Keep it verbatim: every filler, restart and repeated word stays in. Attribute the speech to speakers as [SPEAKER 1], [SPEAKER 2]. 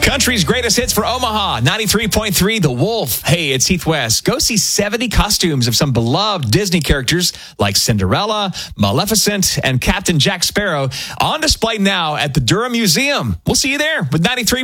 [SPEAKER 1] Country's greatest hits for Omaha, ninety-three point three, The Wolf. Hey, it's Heath West. Go see seventy costumes of some beloved Disney characters like Cinderella, Maleficent, and Captain Jack Sparrow on display now at the Durham Museum. We'll see you there with ninety-three